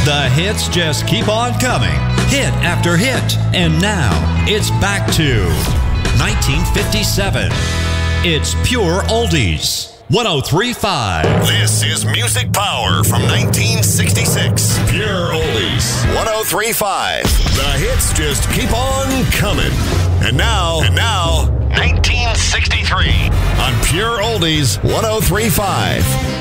The hits just keep on coming, hit after hit. And now, it's back to 1957. It's Pure Oldies. 103.5. This is Music Power from 1966. Pure Oldies. 103.5. The hits just keep on coming. And now, 1963 on Pure Oldies 103.5.